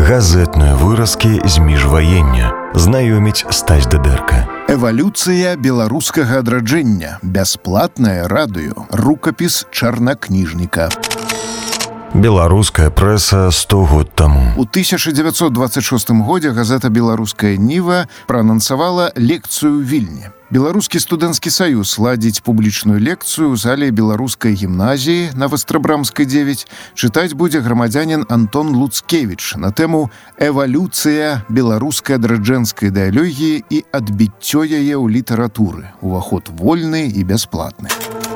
Газетныя выразкі з міжваення. Знаёміць Стась Дыдэрка. Эвалюцыя беларускага адраджэння. Бясплатнае радыё. Рукапіс чарнакніжніка. Беларуская прэса 100 год таму. У 1926 годзе газета «Беларуская Ніва» праанансавала лекцыю ў Вільні. Беларускі студэнцкі саюз ладзіць публічную лекцыю ў зале беларускай гімназіі на Вастрабрамскай 9. Чытаць будзе грамадзянін Антон Луцкевіч на тэму «Эвалюцыя беларускай адраджэнскай ідэалогіі і адбіццё яе ў літаратуры. Уваход вольны і бясплатны».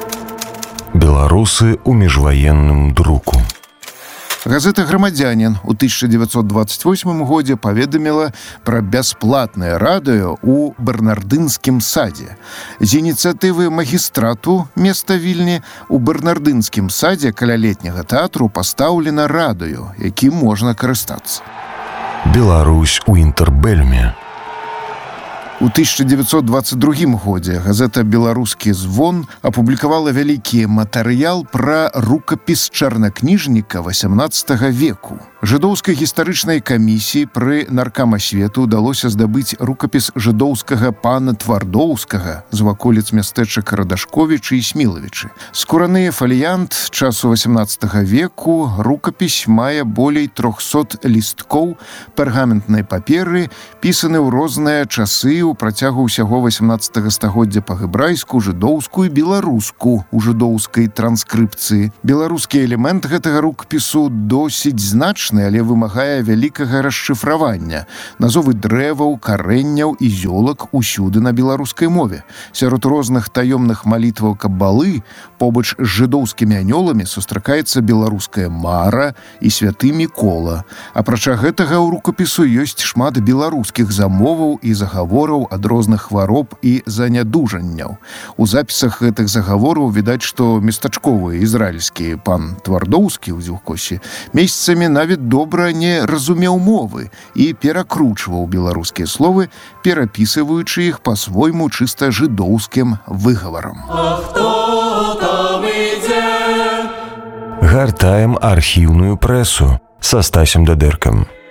Беларусы ў міжваенным друку. Газета «Грамадзянін» у 1928 годзе паведаміла пра бясплатнае радыё ў Бернардынскім садзе. З ініцыятывы магістрату места Вільні у Бернардынскім садзе каля летняга тэатру пастаўлена радыё, якім можна карыстацца. Беларусь у інтэрбэльме. У 1922 годзе газета «Беларускі звон» апублікавала вялікі матэрыял пра рукапіс чарнакніжніка XVIII веку. Жыдоўскай гістарычнай камісіі пры наркамасвету ўдалося здабыць рукапіс жыдоўскага пана Твардоўскага з ваколіц мястэчак Радашковічы і Смілавічы. Скураны фаліянт часу XVIII веку, рукапіс мае болей 300 лісткоў пергаментнай паперы, пісаны ў розныя часы у працягу ўсяго 18 стагоддзя па-гебрайску, жыдоўску і беларуску ў жыдоўскай транскрыпцыі. Беларускі элемент гэтага рукапісу досыць значны, але вымагае вялікага расшыфравання. Назовы дрэваў, карэнняў і зёлак усюды на беларускай мове. Сярод розных таёмных малітваў кабалы побач з жыдоўскімі анёламі сустракаецца беларуская мара і святы Мікола. Апрача гэтага ў рукапісу ёсць шмат беларускіх замоваў і загавораў ад розных хвароб і занядужанняў. У запісах гэтых загавораў відаць, што местачковы ізраільскі пан Твардоўскі ў Дзюхкосе месяцамі нават добра не разумеў мовы і перакручваў беларускія словы, перапісываючы іх па-свойму чыста жыдоўскім выгаварам. Гартаем архіўную прэсу са Стасем Дыдэркам.